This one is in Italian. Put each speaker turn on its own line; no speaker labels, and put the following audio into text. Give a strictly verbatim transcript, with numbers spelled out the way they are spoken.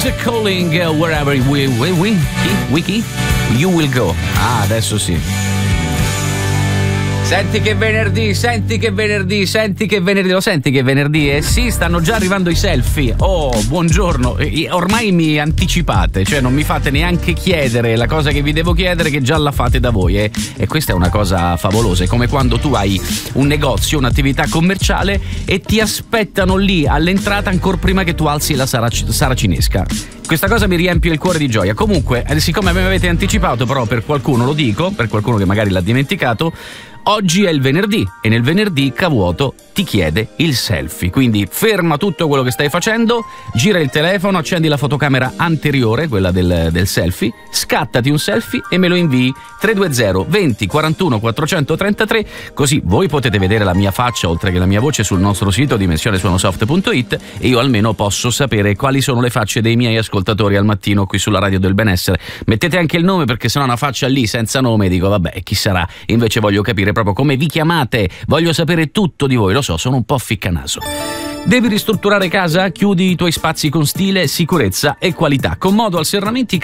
Music calling uh, wherever we, we, we, wiki, you will go. Ah, adesso sì. Senti che venerdì, senti che venerdì, senti che venerdì, lo senti che venerdì? Eh sì, stanno già arrivando i selfie. Oh, buongiorno, ormai mi anticipate, cioè non mi fate neanche chiedere la cosa che vi devo chiedere, che già la fate da voi, eh? E questa è una cosa favolosa, è come quando tu hai un negozio, un'attività commerciale e ti aspettano lì all'entrata ancora prima che tu alzi la sarac- saracinesca. Questa cosa mi riempie il cuore di gioia. Comunque, siccome mi avete anticipato, però per qualcuno lo dico, per qualcuno che magari l'ha dimenticato, oggi è il venerdì e nel venerdì Cavuoto ti chiede il selfie. Quindi ferma tutto quello che stai facendo, gira il telefono, accendi la fotocamera anteriore, quella del, del selfie, scattati un selfie e me lo invii tre due zero venti quarantuno quattrocentotrentatré, così voi potete vedere la mia faccia oltre che la mia voce sul nostro sito dimensione suonosoft punto it e io almeno posso sapere quali sono le facce dei miei ascoltatori al mattino qui sulla radio del benessere. Mettete anche il nome, perché sennò una faccia lì senza nome dico vabbè, chi sarà? Invece voglio capire proprio come vi chiamate, voglio sapere tutto di voi, lo so, sono un po' ficcanaso. Devi ristrutturare casa? Chiudi i tuoi spazi con stile, sicurezza e qualità. Con Modo Serramenti